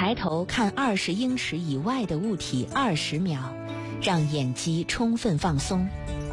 抬头看20英尺以外的物体20秒，让眼肌充分放松。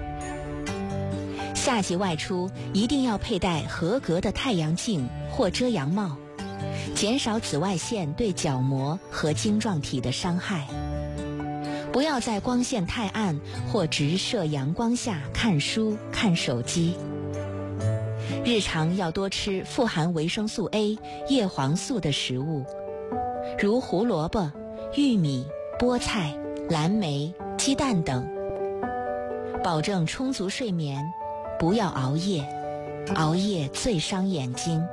夏季外出一定要佩戴合格的太阳镜或遮阳帽，减少紫外线对角膜和晶状体的伤害。不要在光线太暗或直射阳光下看书、看手机。日常要多吃富含维生素 A、叶黄素的食物，如胡萝卜、玉米、菠菜、蓝莓、鸡蛋等。保证充足睡眠，不要熬夜，熬夜最伤眼睛。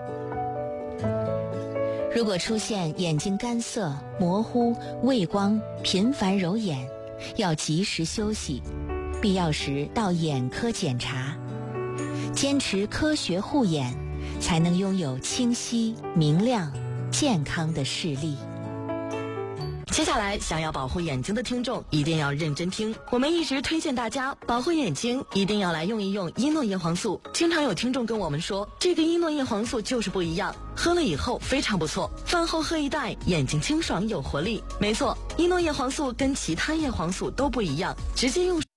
如果出现眼睛干涩、模糊、畏光、频繁揉眼，要及时休息，必要时到眼科检查。坚持科学护眼，才能拥有清晰、明亮、健康的视力。 接下来，想要保护眼睛的听众一定要认真听。我们一直推荐大家保护眼睛，一定要来用一用伊诺叶黄素。经常有听众跟我们说，这个伊诺叶黄素就是不一样，喝了以后非常不错，饭后喝一袋，眼睛清爽有活力。没错，伊诺叶黄素跟其他叶黄素都不一样，直接用。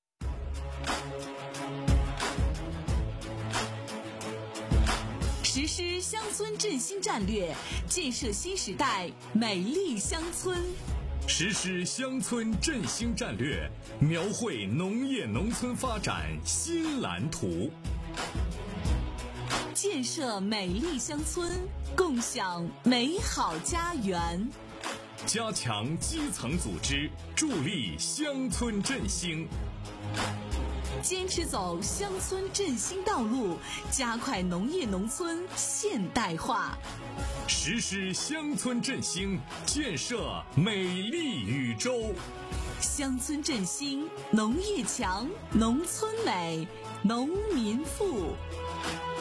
实施乡村振兴战略，建设新时代美丽乡村。 实施乡村振兴战略，描绘农业农村发展新蓝图。 建设美丽乡村，共享美好家园。 加强基层组织，助力乡村振兴。 坚持走乡村振兴道路，加快农业农村现代化。 实施乡村振兴，建设美丽宇宙。 乡村振兴，农业强，农村美，农民富。